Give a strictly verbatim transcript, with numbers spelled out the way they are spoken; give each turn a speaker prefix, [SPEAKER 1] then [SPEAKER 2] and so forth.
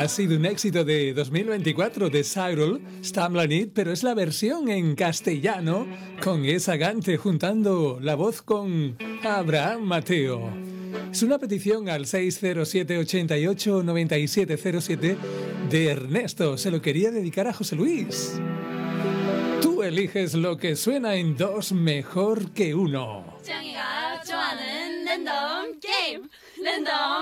[SPEAKER 1] Ha sido un éxito de dos mil veinticuatro de Cyril, Stam la nit, pero es la versión en castellano con esa Gante juntando la voz con Abraham Mateo. Es una petición al seis cero siete, ocho ocho, nueve siete cero siete de Ernesto. Se lo quería dedicar a José Luis. Tú eliges lo que suena en dos mejor que uno.
[SPEAKER 2] 짱이가 좋아하는 랜덤 게임 랜덤